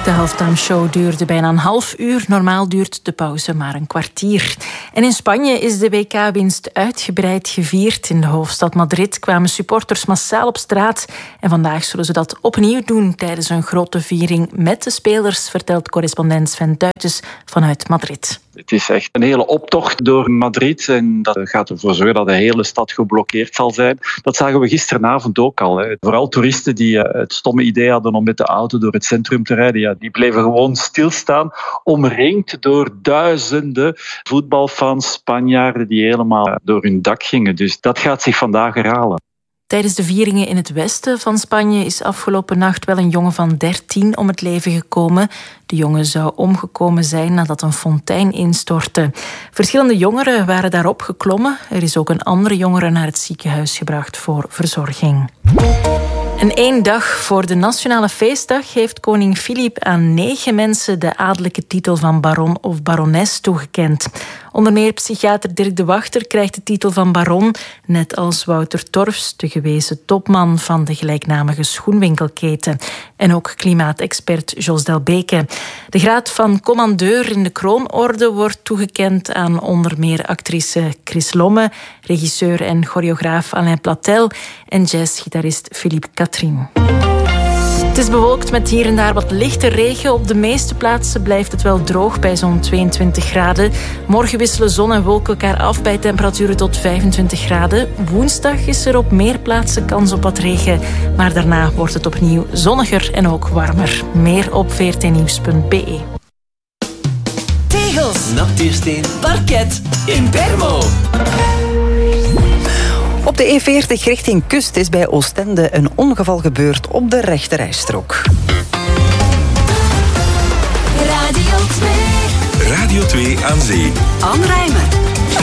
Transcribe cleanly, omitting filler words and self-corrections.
De halftime show duurde bijna een half uur. Normaal duurt de pauze maar een kwartier. En in Spanje is de WK-winst uitgebreid gevierd. In de hoofdstad Madrid kwamen supporters massaal op straat. En vandaag zullen ze dat opnieuw doen tijdens een grote viering met de spelers, vertelt correspondent Sven Duitjes vanuit Madrid. Het is echt een hele optocht door Madrid en dat gaat ervoor zorgen dat de hele stad geblokkeerd zal zijn. Dat zagen we gisteravond ook al. Vooral toeristen die het stomme idee hadden om met de auto door het centrum te rijden, die bleven gewoon stilstaan, omringd door duizenden voetbalfans, Spanjaarden die helemaal door hun dak gingen. Dus dat gaat zich vandaag herhalen. Tijdens de vieringen in het westen van Spanje is afgelopen nacht wel een jongen van 13 om het leven gekomen. De jongen zou omgekomen zijn nadat een fontein instortte. Verschillende jongeren waren daarop geklommen. Er is ook een andere jongere naar het ziekenhuis gebracht voor verzorging. En 1 dag voor de Nationale Feestdag heeft koning Filip aan 9 mensen de adellijke titel van baron of barones toegekend. Onder meer psychiater Dirk de Wachter krijgt de titel van baron, net als Wouter Torfs, de gewezen topman van de gelijknamige schoenwinkelketen. En ook klimaatexpert Jos Delbeke. De graad van commandeur in de kroonorde wordt toegekend aan onder meer actrice Chris Lomme, regisseur en choreograaf Alain Platel en jazzgitarist Philippe Catherine. Het is bewolkt met hier en daar wat lichte regen. Op de meeste plaatsen blijft het wel droog bij zo'n 22 graden. Morgen wisselen zon en wolken elkaar af bij temperaturen tot 25 graden. Woensdag is er op meer plaatsen kans op wat regen. Maar daarna wordt het opnieuw zonniger en ook warmer. Meer op vrtnieuws.be. Tegels, natuursteen, parket, Impermo. Op de E40 richting Kust is bij Oostende een ongeval gebeurd op de rechterrijstrook. Radio 2. Radio 2 aan zee. Anne Rijmen.